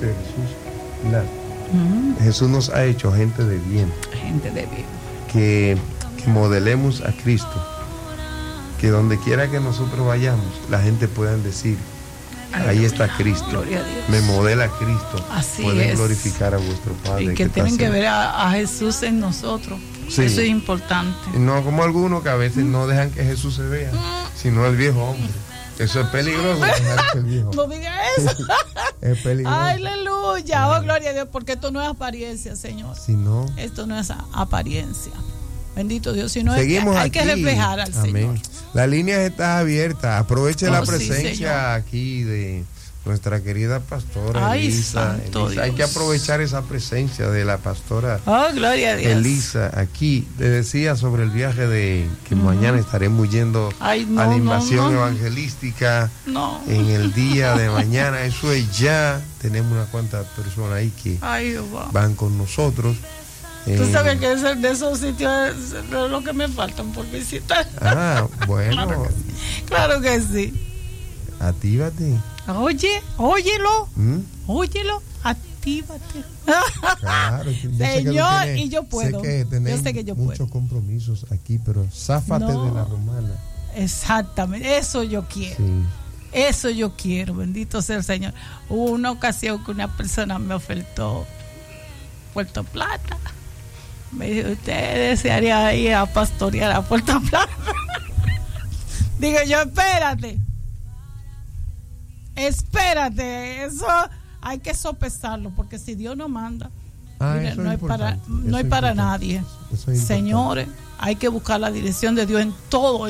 Jesús. Jesús nos ha hecho gente de bien. Gente de bien. Que modelemos a Cristo. Que donde quiera que nosotros vayamos, la gente pueda decir, ahí está Cristo, me modela Cristo. Así pueden es. glorificar a vuestro Padre. Y que tienen que ver a Jesús en nosotros. Sí. Eso es importante. No como algunos que a veces no dejan que Jesús se vea, sino el viejo hombre. Eso es peligroso, dejar que el viejo. No diga eso. Es peligroso. Aleluya. Oh, gloria a Dios, porque esto no es apariencia, Señor. Si no, esto no es apariencia. Bendito Dios, si no hay que reflejar al Señor. La línea está abierta. Aproveche la presencia sí, aquí de nuestra querida pastora Elisa. Hay que aprovechar esa presencia de la pastora gloria a Dios. Elisa aquí. Le decía sobre el viaje de que mañana estaremos yendo a la invasión evangelística en el día de mañana. Eso es ya. Tenemos unas cuantas personas ahí que van con nosotros. Tú sabes que de esos sitios es lo que me faltan por visitar. Bueno. Claro que sí. Actívate. Óyelo, actívate. Claro, Señor, y yo puedo. Yo sé que yo puedo. Muchos compromisos aquí, pero záfate de la romana. Exactamente, eso yo quiero. Sí. Eso yo quiero, bendito sea el Señor. Hubo una ocasión que una persona me ofertó Puerto Plata. Me dijo, ¿usted desearía ir a pastorear a Puerto Plata? Digo yo, espérate, eso hay que sopesarlo, porque si Dios no manda, mire, no hay para nadie. Señores, hay que buscar la dirección de Dios en todo.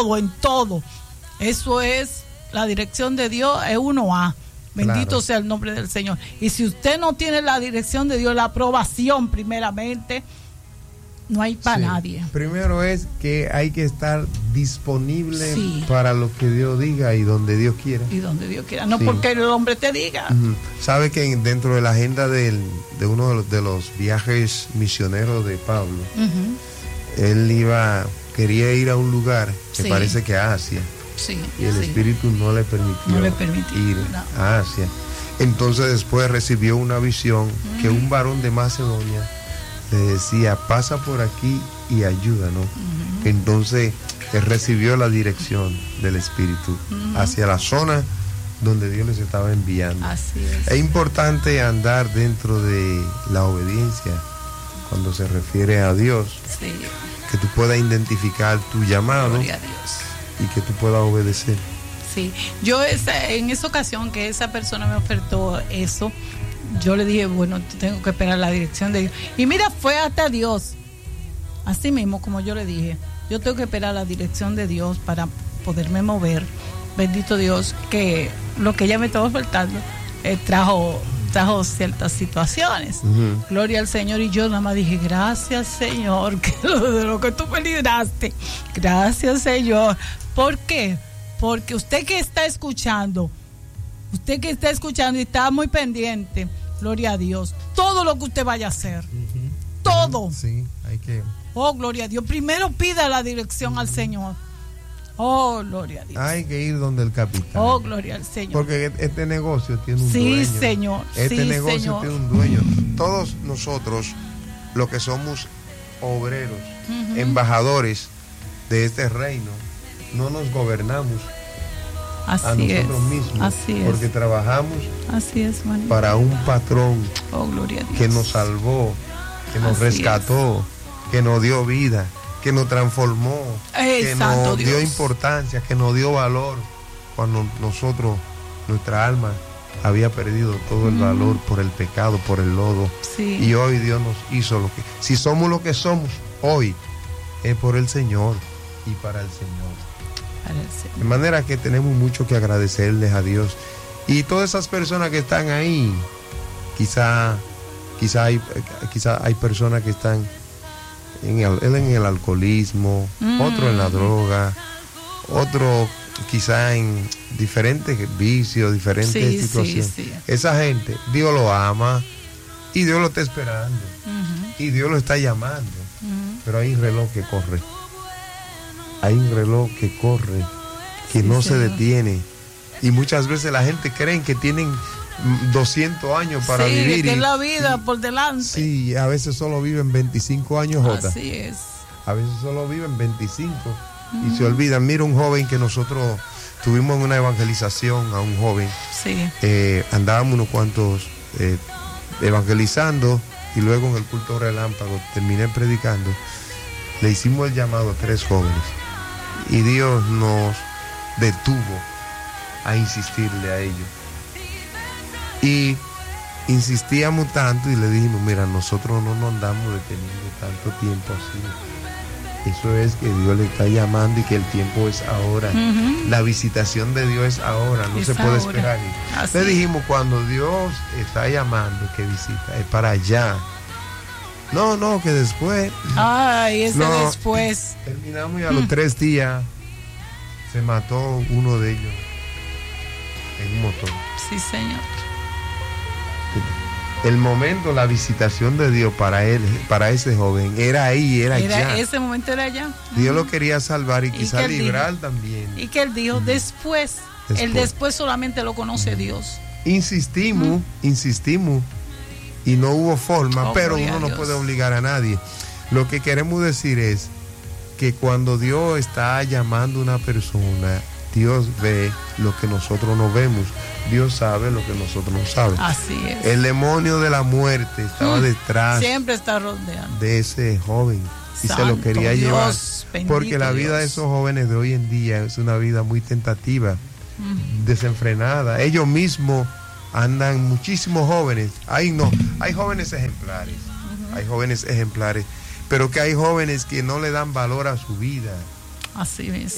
Eso es, la dirección de Dios es 1A. Bendito sea el nombre del Señor. Y si usted no tiene la dirección de Dios, la aprobación primeramente, no hay para nadie. Primero es que hay que estar disponible para lo que Dios diga y donde Dios quiera. No porque el hombre te diga. Sabe que dentro de la agenda de uno de los viajes misioneros de Pablo, él quería ir a un lugar que parece que a Asia. Y el Espíritu no le permitió ir a Asia. Entonces después recibió una visión que un varón de Macedonia le decía, pasa por aquí y ayúdanos. Entonces él recibió la dirección del Espíritu hacia la zona donde Dios les estaba enviando. Así es importante andar dentro de la obediencia cuando se refiere a Dios, que tú puedas identificar tu llamado. Gloria a Dios. Y que tú puedas obedecer. Sí, yo en esa ocasión que esa persona me ofertó eso, yo le dije, bueno, tengo que esperar la dirección de Dios. Y mira, fue hasta Dios. Así mismo, como yo le dije, yo tengo que esperar la dirección de Dios para poderme mover. Bendito Dios, que lo que ella me estaba ofertando trajo ciertas situaciones. Gloria al Señor. Y yo nada más dije, gracias Señor, que de lo que tú me libraste. Gracias Señor. ¿Por qué? Porque usted que está escuchando y está muy pendiente, gloria a Dios, todo lo que usted vaya a hacer, todo. Sí, hay que. Oh, gloria a Dios. Primero pida la dirección al Señor. Oh, gloria a Dios. Hay que ir donde el capitán. Oh, gloria al Señor. Porque este negocio tiene un dueño. Sí, Señor. Este negocio tiene un dueño. Todos nosotros, los que somos obreros, embajadores de este reino, no nos gobernamos a nosotros mismos. Así es. Porque trabajamos manito, para un patrón gloria a Dios, que nos salvó, que nos rescató, que nos dio vida, que nos transformó, que nos dio importancia, que nos dio valor, cuando nuestra alma había perdido todo el valor por el pecado, por el lodo. Y hoy Dios nos hizo lo que, si somos lo que somos hoy, es por el Señor y para el Señor. De manera que tenemos mucho que agradecerles a Dios. Y todas esas personas que están ahí, quizá hay personas que están en el alcoholismo, otro en la droga, otro quizá en diferentes vicios, diferentes situaciones. Esa gente, Dios lo ama y Dios lo está esperando y Dios lo está llamando. Pero hay un reloj que corre. Hay un reloj que corre, que no se detiene. Y muchas veces la gente cree que tienen 200 años para vivir. Que es la vida por delante. Sí, a veces solo viven 25 años, Jota. Así es. A veces solo viven 25 y se olvidan. Mira, un joven que nosotros tuvimos en una evangelización, a un joven. Andábamos unos cuantos evangelizando y luego en el culto relámpago terminé predicando. Le hicimos el llamado a 3 jóvenes y Dios nos detuvo a insistirle a ellos. Y insistíamos tanto y le dijimos, mira, nosotros no nos andamos deteniendo tanto tiempo así. Eso es que Dios le está llamando y que el tiempo es ahora. La visitación de Dios es ahora, no se puede esperar. Le dijimos, cuando Dios está llamando, que visita, es para allá. No, que después. Después. Terminamos y a los 3 días se mató uno de ellos en un motor. Sí, Señor. El momento, la visitación de Dios para él, para ese joven, era ahí, era allá. Ese momento era allá. Dios lo quería salvar y quizá librar también. Y que él dijo, después, el después solamente lo conoce Dios. Insistimos y no hubo forma, pero uno no puede obligar a nadie. Lo que queremos decir es que cuando Dios está llamando a una persona, Dios ve lo que nosotros no vemos. Dios sabe lo que nosotros no sabemos. Así es. El demonio de la muerte estaba detrás. Siempre está rodeando. De ese joven. Y Santo se lo quería llevar. Porque la vida Dios. de esos jóvenes de hoy en día es una vida muy tentativa, desenfrenada. Ellos mismos andan, muchísimos jóvenes. Hay jóvenes ejemplares. Hay jóvenes ejemplares. Pero que hay jóvenes que no le dan valor a su vida. Así mismo.